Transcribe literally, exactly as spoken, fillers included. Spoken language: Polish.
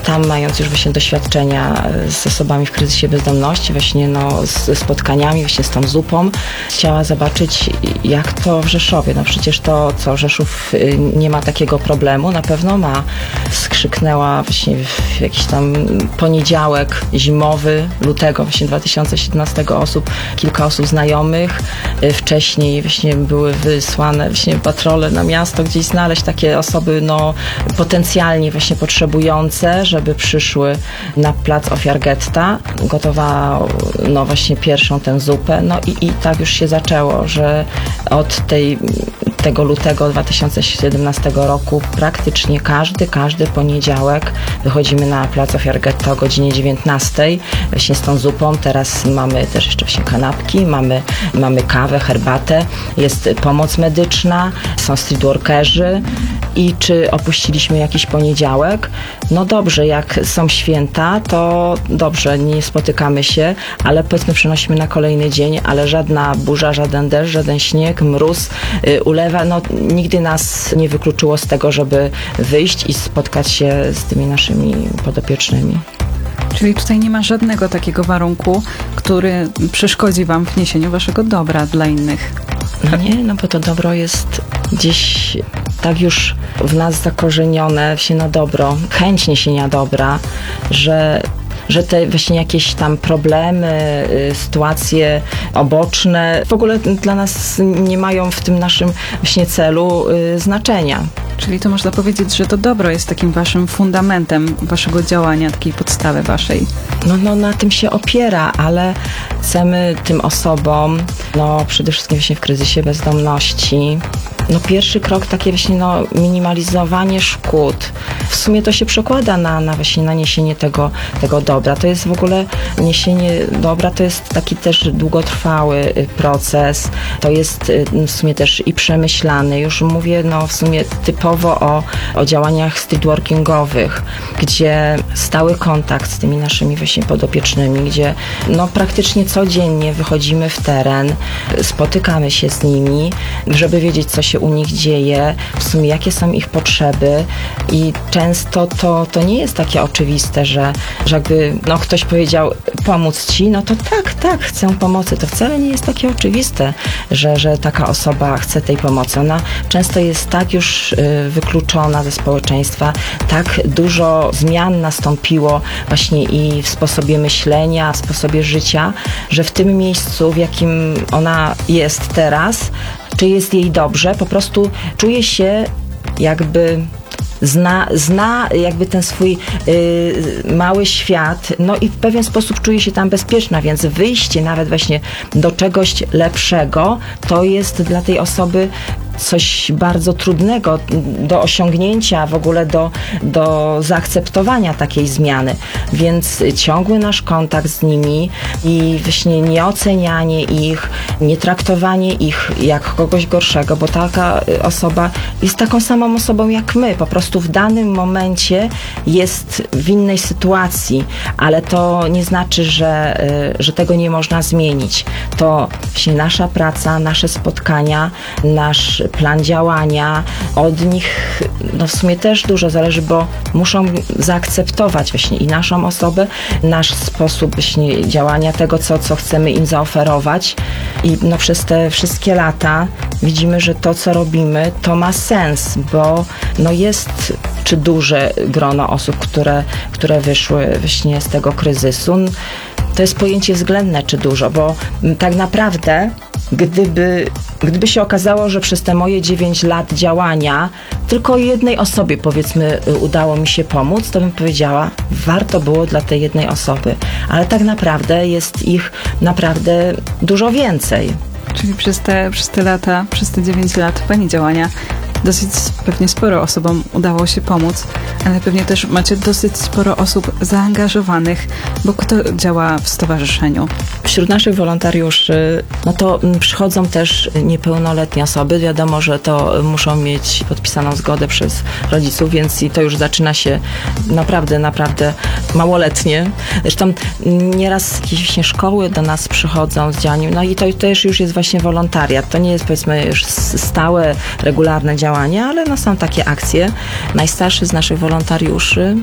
tam mając już właśnie doświadczenia z osobami w kryzysie bezdomności, właśnie no, z spotkaniami, właśnie z tą zupą, chciała zobaczyć, jak to w Rzeszowie. No przecież to, co Rzeszów nie ma takiego problemu, na pewno ma. Skrzyknęła właśnie w jakiś tam poniedziałek zimowy, lutego właśnie dwa tysiące siedemnastego osób, kilka osób znajomych. Wcześniej właśnie były wysłane właśnie patrole na miasto, gdzieś znaleźć takie osoby no, potencjalnie właśnie potrzebujące, żeby przyszły na plac ofiar getta. Gotowała no właśnie pierwszą tę zupę. No i, i tak już się zaczęło, że od tej, tego lutego dwa tysiące siedemnastego roku praktycznie każdy, każdy poniedziałek wychodzimy na plac ofiar getta o godzinie dziewiętnastej właśnie z tą zupą. Teraz mamy też jeszcze właśnie kanapki, mamy, mamy kawę, herbatę, jest pomoc medyczna, są streetworkerzy. I czy opuściliśmy jakiś poniedziałek? No dobrze, jak są święta, to dobrze, nie spotykamy się, ale powiedzmy przenosimy na kolejny dzień, ale żadna burza, żaden deszcz, żaden śnieg, mróz, yy, ulewa, no nigdy nas nie wykluczyło z tego, żeby wyjść i spotkać się z tymi naszymi podopiecznymi. Czyli tutaj nie ma żadnego takiego warunku, który przeszkodzi wam w niesieniu waszego dobra dla innych. No nie, no bo to dobro jest gdzieś tak już w nas zakorzenione, się na dobro, chęć niesienia dobra, że że te właśnie jakieś tam problemy, sytuacje oboczne w ogóle dla nas nie mają w tym naszym właśnie celu znaczenia. Czyli to można powiedzieć, że to dobro jest takim waszym fundamentem waszego działania, takiej podstawy waszej. No, no na tym się opiera, ale chcemy tym osobom, no przede wszystkim właśnie w kryzysie bezdomności, no pierwszy krok takie właśnie no minimalizowanie szkód. W sumie to się przekłada na, na właśnie na niesienie tego, tego dobra. To jest w ogóle niesienie dobra, to jest taki też długotrwały proces. To jest w sumie też i przemyślany. Już mówię no w sumie typowo o, o działaniach streetworkingowych, gdzie stały kontakt z tymi naszymi właśnie podopiecznymi, gdzie no praktycznie codziennie wychodzimy w teren, spotykamy się z nimi, żeby wiedzieć, co się u nich dzieje, w sumie jakie są ich potrzeby i często to, to nie jest takie oczywiste, że, że jakby no, ktoś powiedział pomóc ci, no to tak, tak, chcę pomocy. To wcale nie jest takie oczywiste, że, że taka osoba chce tej pomocy. Ona często jest tak już y, wykluczona ze społeczeństwa, tak dużo zmian nastąpiło właśnie i w sposobie myślenia, w sposobie życia, że w tym miejscu, w jakim ona jest teraz, czy jest jej dobrze, po prostu czuje się jakby Zna, zna jakby ten swój y, mały świat, no i w pewien sposób czuje się tam bezpieczna, więc wyjście nawet właśnie do czegoś lepszego, to jest dla tej osoby coś bardzo trudnego do osiągnięcia, w ogóle do, do zaakceptowania takiej zmiany. Więc ciągły nasz kontakt z nimi i właśnie nieocenianie ich, nie traktowanie ich jak kogoś gorszego, bo taka osoba jest taką samą osobą jak my. Po prostu w danym momencie jest w innej sytuacji, ale to nie znaczy, że, że tego nie można zmienić. To właśnie nasza praca, nasze spotkania, nasz plan działania, od nich no w sumie też dużo zależy, bo muszą zaakceptować właśnie i naszą osobę, nasz sposób właśnie działania, tego, co, co chcemy im zaoferować i no przez te wszystkie lata widzimy, że to, co robimy, to ma sens, bo no jest czy duże grono osób, które, które wyszły właśnie z tego kryzysu. To jest pojęcie względne, czy dużo, bo tak naprawdę Gdyby, gdyby się okazało, że przez te moje dziewięć lat działania tylko jednej osobie, powiedzmy, udało mi się pomóc, to bym powiedziała, warto było dla tej jednej osoby. Ale tak naprawdę jest ich naprawdę dużo więcej. Czyli przez te, przez te lata, przez te dziewięć lat pani działania dosyć pewnie sporo osobom udało się pomóc, ale pewnie też macie dosyć sporo osób zaangażowanych, bo kto działa w stowarzyszeniu? Wśród naszych wolontariuszy, no to przychodzą też niepełnoletnie osoby. Wiadomo, że to muszą mieć podpisaną zgodę przez rodziców, więc i to już zaczyna się naprawdę, naprawdę małoletnie. Zresztą nieraz jakieś właśnie szkoły do nas przychodzą z działaniem, no i to też już jest właśnie wolontariat. To nie jest, powiedzmy, już stałe, regularne działanie, ale no są takie akcje. Najstarszy z naszych wolontariuszy